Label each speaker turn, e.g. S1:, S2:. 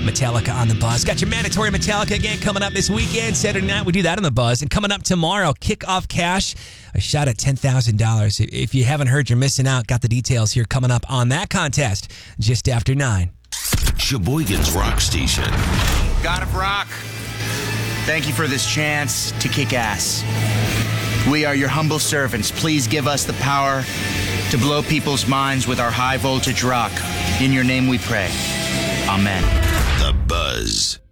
S1: Metallica on the Buzz. Got your mandatory Metallica again coming up this weekend. Saturday night, we do that on the Buzz. And coming up tomorrow, kickoff cash, a shot at $10,000. If you haven't heard, you're missing out. Got the details here coming up on that contest just after 9.
S2: Sheboygan's Rock Station.
S3: God of Rock, thank you for this chance to kick ass. We are your humble servants. Please give us the power to blow people's minds with our high voltage rock. In your name we pray. Amen.
S2: The Buzz.